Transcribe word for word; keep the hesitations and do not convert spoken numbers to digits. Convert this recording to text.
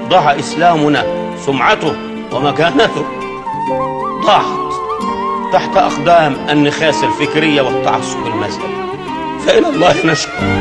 ضاع إسلامنا، سمعته ومكانته ضاعت تحت أقدام النخاس الفكرية والتعصب المذهبي. فإلى الله نشكو